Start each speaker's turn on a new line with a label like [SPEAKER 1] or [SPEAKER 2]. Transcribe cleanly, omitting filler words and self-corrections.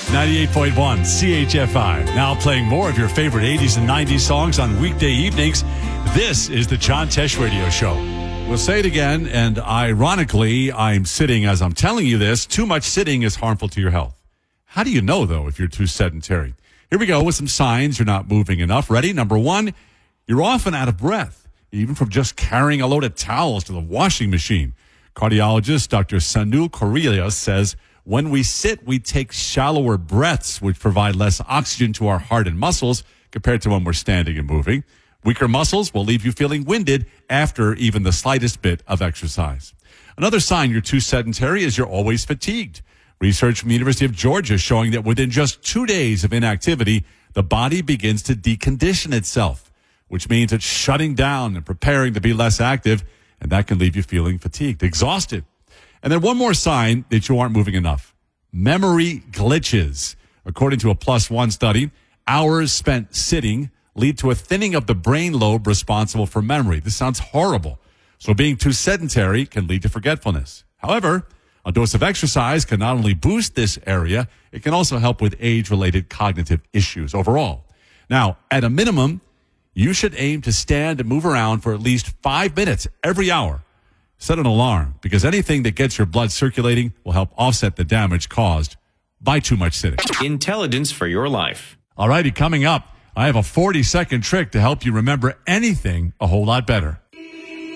[SPEAKER 1] 98.1 CHFI. Now playing more of your favorite 80s and 90s songs on weekday evenings. This is the John Tesh Radio Show. We'll say it again, and ironically, I'm sitting as I'm telling you this. Too much sitting is harmful to your health. How do you know, though, if you're too sedentary? Here we go with some signs you're not moving enough. Ready? Number one, you're often out of breath, even from just carrying a load of towels to the washing machine. Cardiologist Dr. Sanul Correia says, when we sit, we take shallower breaths, which provide less oxygen to our heart and muscles compared to when we're standing and moving. Weaker muscles will leave you feeling winded after even the slightest bit of exercise. Another sign you're too sedentary is you're always fatigued. Research from the University of Georgia showing that within just 2 days of inactivity, the body begins to decondition itself, which means it's shutting down and preparing to be less active, and that can leave you feeling fatigued, exhausted. And then one more sign that you aren't moving enough. Memory glitches. According to a +1 study, hours spent sitting lead to a thinning of the brain lobe responsible for memory. This sounds horrible. So being too sedentary can lead to forgetfulness. However, a dose of exercise can not only boost this area, it can also help with age-related cognitive issues overall. Now, at a minimum, you should aim to stand and move around for at least 5 minutes every hour. Set an alarm, because anything that gets your blood circulating will help offset the damage caused by too much sitting.
[SPEAKER 2] Intelligence for your life.
[SPEAKER 1] All righty, coming up, I have a 40-second trick to help you remember anything a whole lot better.